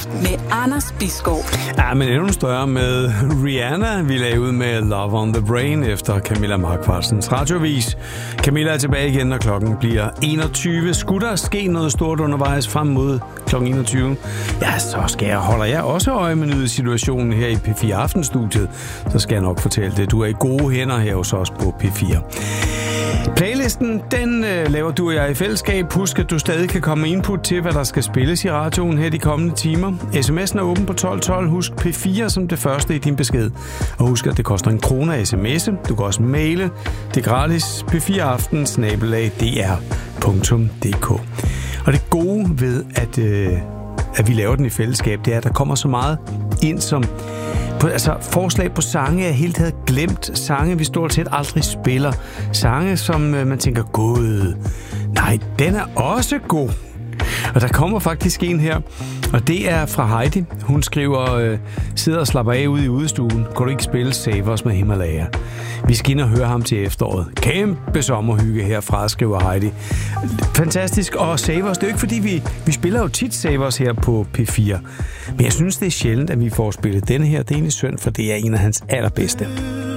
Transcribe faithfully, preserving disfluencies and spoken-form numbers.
med Anders Bisgaard. Ja, men endnu større med Rihanna. Vi lagde ud med Love on the Brain efter Camilla Markvarsens radiovis. Camilla er tilbage igen, når klokken bliver enogtyve. Skulle der ske noget stort undervejs frem mod klokken enogtyve? Ja, så skal jeg, holder jeg også øje med nyhedssituationen her i P fire Aftenstudiet. Så skal jeg nok fortælle det. Du er i gode hænder her hos os på P fire. Playlisten, den øh, laver du og jeg i fællesskab. Husk, at du stadig kan komme med input til, hvad der skal spilles i radioen her de kommende timer. sms'en er åben på tolv tolv. Husk P fire som det første i din besked. Og husk, at det koster en krone at sms'e. Du kan også maile. Det er gratis. P fire aften snabel-a d r punktum d k. Og det gode ved, at, øh, at vi laver den i fællesskab, det er, at der kommer så meget ind som... På, altså forslag på sange, jeg helt havde glemt. Sange, vi stort set aldrig spiller. Sange, som øh, man tænker, gud, nej, den er også god. Og der kommer faktisk en her, og det er fra Heidi. Hun skriver, øh, sidder og slapper af ude i udestuen. Kan du ikke spille Save Us med Himalaya? Vi skal ind og høre ham til efteråret. Kæmpe sommerhygge herfra, skriver Heidi. Fantastisk. Og Save Us, det er jo ikke fordi, vi, vi spiller jo tit Save Us her på P fire. Men jeg synes, det er sjældent, at vi får spillet denne her. Det er egentlig synd, for det er en af hans allerbedste.